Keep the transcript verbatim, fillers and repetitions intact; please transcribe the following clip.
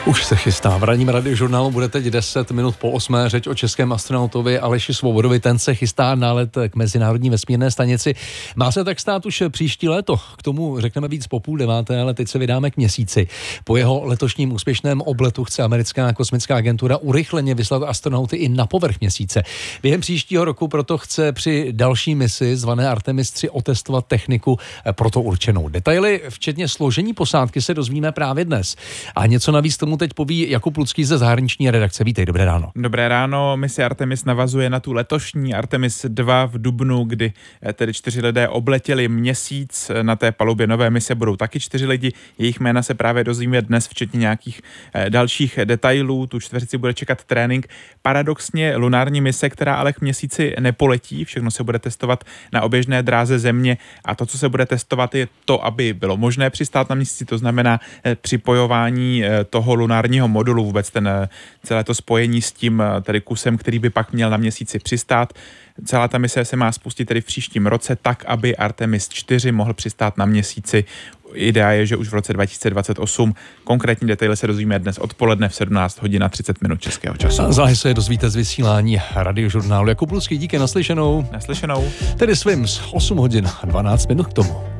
Už se chystá. V ranním radiožurnálu bude teď deset minut po osmé řeč o českém astronautovi Aleši Svobodovi. Ten se chystá na let k Mezinárodní vesmírné stanici. Má se tak stát už příští léto. K tomu řekneme víc po půl deváté, ale teď se vydáme k Měsíci. Po jeho letošním úspěšném obletu chce americká kosmická agentura urychleně vyslat astronauty i na povrch Měsíce. Během příštího roku proto chce při další misi zvané Artemis tři otestovat techniku pro to určenou. Detaily, včetně složení posádky, se dozvíme právě dnes. A něco navíc tomu teď poví Jakub Lucký ze zahraniční redakce. Vítej, dobré ráno. Dobré ráno. Mise Artemis navazuje na tu letošní Artemis dva v dubnu, kdy tedy čtyři lidé obletěli Měsíc. Na té palubě nové mise budou taky čtyři lidi. Jejich jména se právě dozvíme dnes, včetně nějakých dalších detailů. Tu čtveřici bude čekat trénink. Paradoxně lunární mise, která ale k Měsíci nepoletí. Všechno se bude testovat na oběžné dráze Země a to, co se bude testovat, je to, aby bylo možné přistát na Měsíci. To znamená připojování toho lunárního modulu, vůbec ten, celé to spojení s tím tedy kusem, který by pak měl na Měsíci přistát. Celá ta mise se má spustit tedy v příštím roce tak, aby Artemis čtyři mohl přistát na Měsíci. Idea je, že už v roce dva tisíce dvacet osm. Konkrétní detaily se dozvíme dnes odpoledne v sedmnáct hodin a třicet minut českého času. Záhy se dozvíte z vysílání radiožurnálu. Jakub Lucký, díky, naslyšenou. Naslyšenou. Tedy Swims, osm hodin a dvanáct minut k tomu.